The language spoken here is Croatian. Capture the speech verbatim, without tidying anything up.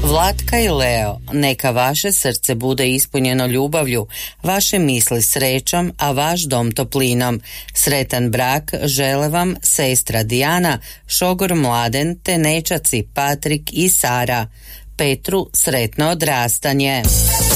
Vlatka i Leo, neka vaše srce bude ispunjeno ljubavlju, vaše misli srećom, a vaš dom toplinom. Sretan brak žele vam sestra Dijana, šogor Mladen te nećaci Patrik i Sara. Petru sretno odrastanje.